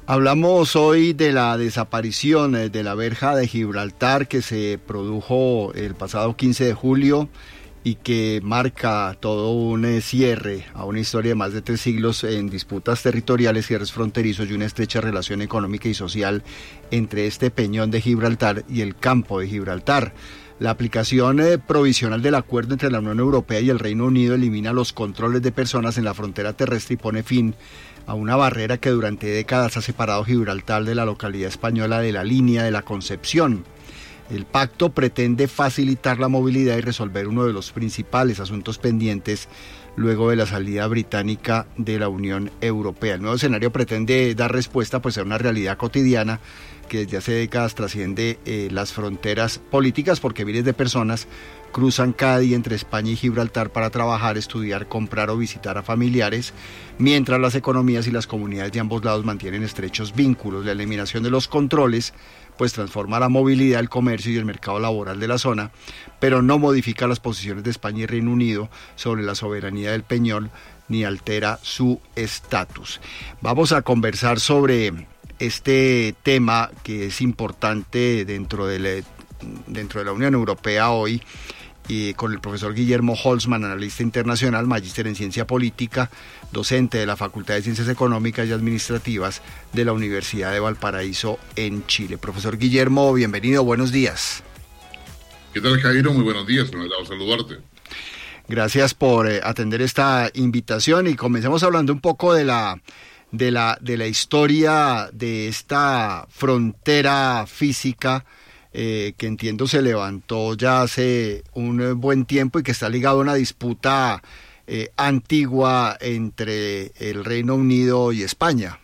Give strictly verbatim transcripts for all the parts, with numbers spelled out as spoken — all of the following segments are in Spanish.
Hablamos hoy de la desaparición eh, de la verja de Gibraltar que se produjo el pasado quince de julio y que marca todo un eh, cierre a una historia de más de tres siglos en disputas territoriales, cierres fronterizos y una estrecha relación económica y social entre este peñón de Gibraltar y el campo de Gibraltar. La aplicación eh, provisional del acuerdo entre la Unión Europea y el Reino Unido elimina los controles de personas en la frontera terrestre y pone fin a una barrera que durante décadas ha separado Gibraltar de la localidad española de la Línea de la Concepción. El pacto pretende facilitar la movilidad y resolver uno de los principales asuntos pendientes luego de la salida británica de la Unión Europea. El nuevo escenario pretende dar respuesta pues, a una realidad cotidiana que desde hace décadas trasciende eh, las fronteras políticas, porque miles de personas cruzan cada día entre España y Gibraltar para trabajar, estudiar, comprar o visitar a familiares, mientras las economías y las comunidades de ambos lados mantienen estrechos vínculos. La eliminación de los controles pues transforma la movilidad, el comercio y el mercado laboral de la zona, pero no modifica las posiciones de España y Reino Unido sobre la soberanía del Peñón ni altera su estatus. Vamos a conversar sobre este tema que es importante dentro de la, dentro de la Unión Europea hoy, y con el profesor Guillermo Holzmann, analista internacional, magíster en ciencia política, docente de la Facultad de Ciencias Económicas y Administrativas de la Universidad de Valparaíso en Chile. Profesor Guillermo, bienvenido, buenos días. ¿Qué tal, Jairo? Muy buenos días, me da saludarte. Gracias por eh, atender esta invitación y comencemos hablando un poco de la de la de la historia de esta frontera física eh, que entiendo se levantó ya hace un buen tiempo y que está ligado a una disputa eh, antigua entre el Reino Unido y España.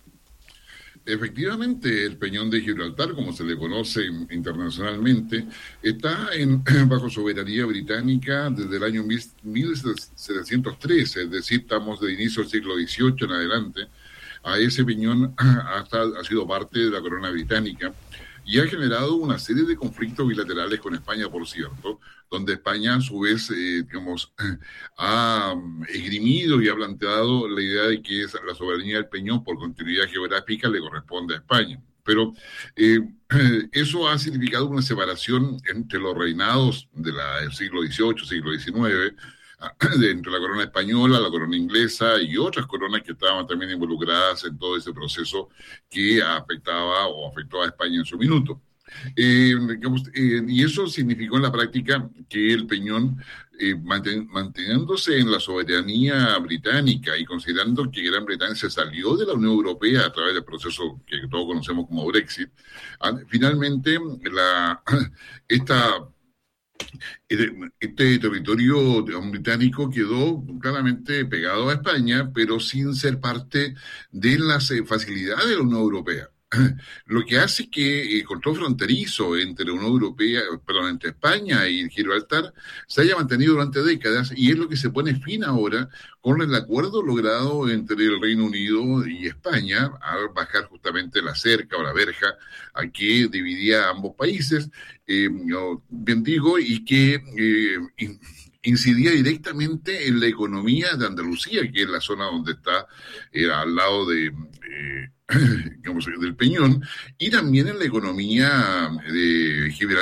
Efectivamente, el Peñón de Gibraltar, como se le conoce internacionalmente, está en, bajo soberanía británica desde el año mil setecientos trece, es decir, estamos de inicio del siglo dieciocho en adelante. A ese peñón ha, ha sido parte de la corona británica y ha generado una serie de conflictos bilaterales con España, por cierto, donde España a su vez, eh, digamos, ha esgrimido y ha planteado la idea de que la soberanía del Peñón por continuidad geográfica le corresponde a España. Pero eh, eso ha significado una separación entre los reinados de la, del siglo dieciocho, siglo diecinueve, de, entre la corona española, la corona inglesa y otras coronas que estaban también involucradas en todo ese proceso que afectaba o afectó a España en su minuto. Eh, digamos, eh, y eso significó en la práctica que el Peñón, eh, manten, manteniéndose en la soberanía británica y considerando que Gran Bretaña se salió de la Unión Europea a través del proceso que todos conocemos como Brexit, finalmente la, esta Este territorio británico quedó claramente pegado a España, pero sin ser parte de las facilidades de la Unión Europea. Lo que hace que el control fronterizo entre la Unión Europea, perdón, entre España y Gibraltar se haya mantenido durante décadas, y es lo que se pone fin ahora con el acuerdo logrado entre el Reino Unido y España al bajar justamente la cerca o la verja a que dividía a ambos países, eh, bien digo, y que eh, incidía directamente en la economía de Andalucía, que es la zona donde está eh, al lado de eh, digamos, del Peñón, y también en la economía de Gibraltar.